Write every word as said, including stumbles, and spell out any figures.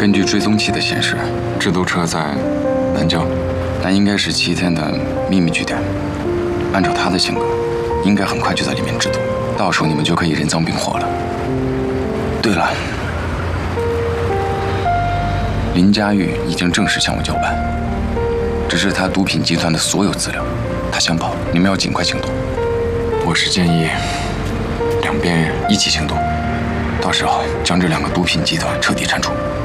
根据追踪器的显示，制毒车在南郊，但应该是齐天的秘密据点。按照他的性格，应该很快就在里面制毒，到时候你们就可以人赃并获了。对了，林佳玉已经正式向我交办，只是他毒品集团的所有资料，他想跑，你们要尽快行动。我是建议两边一起行动，到时候将这两个毒品集团彻底铲除。